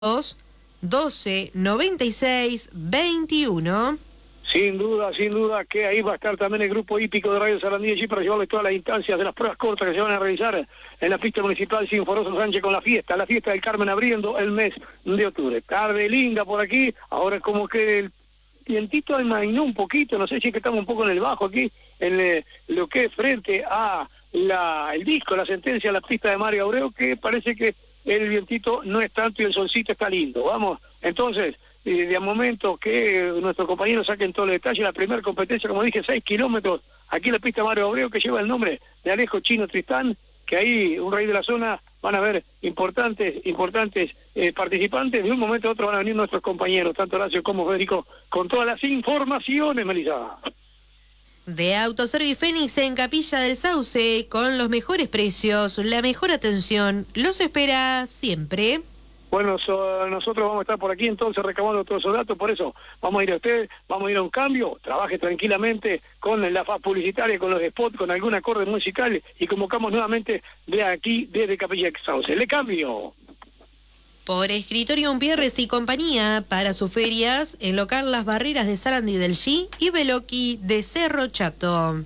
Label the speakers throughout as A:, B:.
A: 12 96 21.
B: Sin duda que ahí va a estar también el grupo hípico de Radio Sarandí allí para llevarles todas las instancias de las pruebas cortas que se van a realizar en la pista municipal Sinforoso Sánchez con la fiesta del Carmen abriendo el mes de octubre. Tarde linda por aquí, ahora como que el vientito amainó un poquito, no sé si es que estamos un poco en el bajo aquí, en lo que es frente a el disco, la sentencia, la pista de Mario Abreu, que parece que el vientito no es tanto y el solcito está lindo. Vamos, entonces, de a momento que nuestros compañeros saquen todo el detalle, la primera competencia, como dije, 6 kilómetros, aquí en la pista Mario Abreu, que lleva el nombre de Alejo Chino Tristán, que ahí, un rey de la zona, van a haber importantes participantes. De un momento a otro van a venir nuestros compañeros, tanto Horacio como Federico, con todas las informaciones, Melissa.
A: De Autoservice Fénix en Capilla del Sauce, con los mejores precios, la mejor atención, los espera siempre.
B: Bueno, nosotros vamos a estar por aquí entonces recabando todos esos datos, por eso vamos a ir a usted, vamos a ir a un cambio, trabaje tranquilamente con la faz publicitaria, con los spots, con algún acorde musical y convocamos nuevamente de aquí, desde Capilla del Sauce. ¡Le cambio!
A: Por Escritorio Pierres y compañía, para sus ferias, en local Las Barreras de Sarandí del G y Beloqui de Cerro Chato.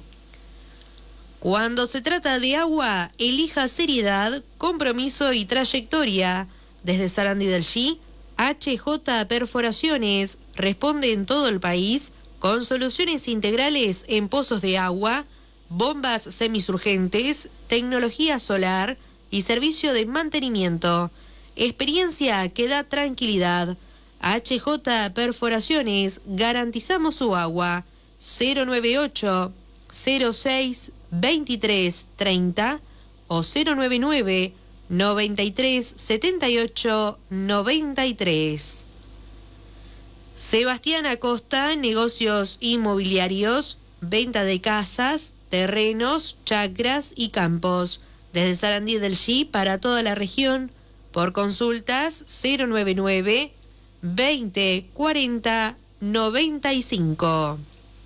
A: Cuando se trata de agua, elija seriedad, compromiso y trayectoria. Desde Sarandí del G, HJ Perforaciones responde en todo el país con soluciones integrales en pozos de agua, bombas semisurgentes, tecnología solar y servicio de mantenimiento. Experiencia que da tranquilidad. HJ Perforaciones, garantizamos su agua. 098 06 23 30 o 099 93 78 93. Sebastián Acosta, negocios inmobiliarios, venta de casas, terrenos, chacras y campos. Desde Sarandí del G para toda la región. Por consultas 099 20 40 95.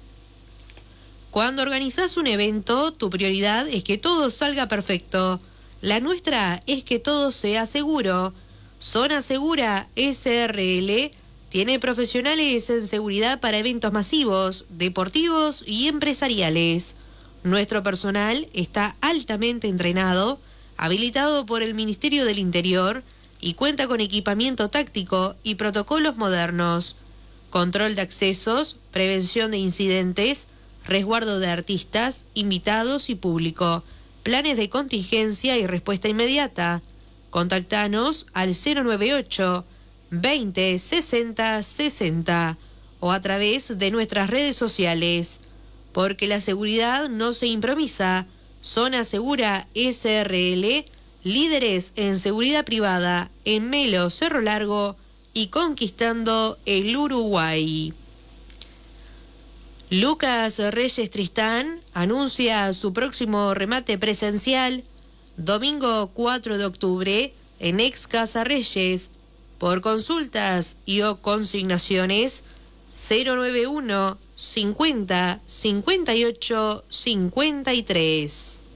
A: Cuando organizás un evento, tu prioridad es que todo salga perfecto. La nuestra es que todo sea seguro. Zona Segura SRL tiene profesionales en seguridad para eventos masivos, deportivos y empresariales. Nuestro personal está altamente entrenado, habilitado por el Ministerio del Interior y cuenta con equipamiento táctico y protocolos modernos. Control de accesos, prevención de incidentes, resguardo de artistas, invitados y público. Planes de contingencia y respuesta inmediata. Contactanos al 098 20 60 60 o a través de nuestras redes sociales. Porque la seguridad no se improvisa. Zona Segura SRL, líderes en seguridad privada en Melo, Cerro Largo y conquistando el Uruguay. Lucas Reyes Tristán anuncia su próximo remate presencial domingo 4 de octubre en Ex Casa Reyes. Por consultas y o consignaciones 091 50 58 53.